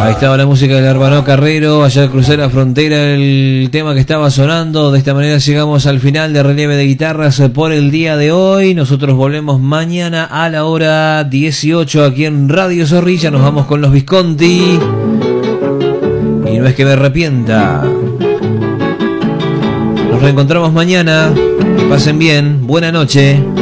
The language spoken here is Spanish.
Ahí estaba la música del Hermano Carrero, allá crucé la frontera, el tema que estaba sonando. De esta manera llegamos al final de Relieve de Guitarras por el día de hoy. Nosotros volvemos mañana a la hora 18 aquí en Radio Zorrilla. Nos vamos con los Visconti. Y no es que me arrepienta. Nos reencontramos mañana. Que pasen bien. Buena noche.